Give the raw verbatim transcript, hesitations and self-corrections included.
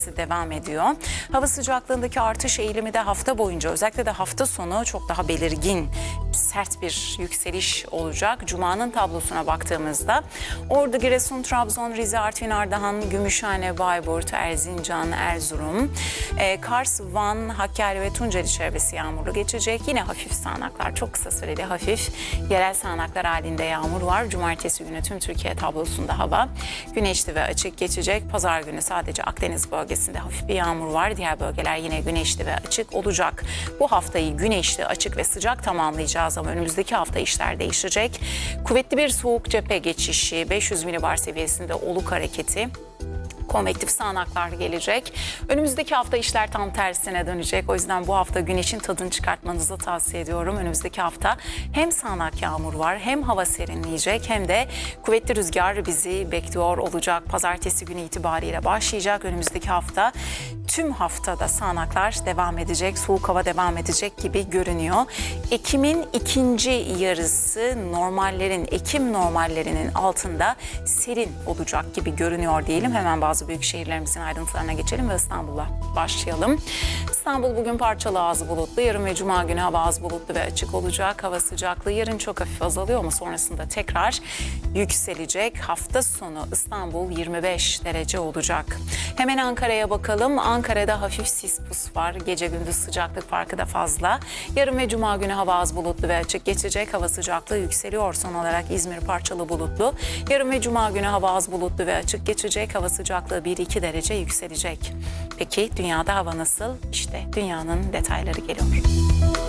devam ediyor. Hava sıcaklığındaki artış eğilimi de hafta boyunca, özellikle de hafta sonu çok daha belirgin, sert bir yükseliş olacak. Cuma'nın tablosuna baktığımızda Ordu, Giresun, Trabzon, Rize, Artvin, Ardahan, Gümüşhane, Bayburt, Erzincan, Erzurum, e, Kars, Van, Hakkari ve Tunceli çevresi yağmurlu geçecek. Yine hafif sağanaklar, çok kısa süreli hafif yerel sağanaklar halinde yağmur var. Cumartesi günü tüm Türkiye tablosunda hava güneşli ve açık geçecek. Pazar günü sadece Akdeniz bölgesinde hafif bir yağmur var. Diğer bölgeler yine güneşli ve açık olacak. Bu haftayı güneşli, açık ve sıcak tamamlayacağız ama önümüzdeki hafta işler değişecek. Kuvvetli bir soğuk cephe geçişi, beş yüz milibar seviyesinde oluk hareketi, konvektif sağanaklar gelecek. Önümüzdeki hafta işler tam tersine dönecek. O yüzden bu hafta güneşin tadını çıkartmanızı tavsiye ediyorum. Önümüzdeki hafta hem sağanak yağmur var, hem hava serinleyecek, hem de kuvvetli rüzgar bizi bekliyor olacak. Pazartesi günü itibariyle başlayacak. Önümüzdeki hafta tüm haftada sağanaklar devam edecek, soğuk hava devam edecek gibi görünüyor. Ekim'in ikinci yarısı normallerin, Ekim normallerinin altında serin olacak gibi görünüyor diyelim. Hemen bazı büyük şehirlerimizin ayrıntılarına geçelim ve İstanbul'la başlayalım. İstanbul bugün parçalı az bulutlu. Yarın ve Cuma günü hava az bulutlu ve açık olacak. Hava sıcaklığı yarın çok hafif azalıyor ama sonrasında tekrar yükselecek. Hafta sonu İstanbul yirmi beş derece olacak. Hemen Ankara'ya bakalım. Ankara'da hafif sis pus var. Gece gündüz sıcaklık farkı da fazla. Yarın ve Cuma günü hava az bulutlu ve açık geçecek. Hava sıcaklığı yükseliyor. Son olarak İzmir parçalı bulutlu. Yarın ve Cuma günü hava az bulutlu ve açık geçecek. Hava sıcaklığı bir iki derece yükselecek. Peki dünyada hava nasıl? İşte dünyanın detayları geliyor.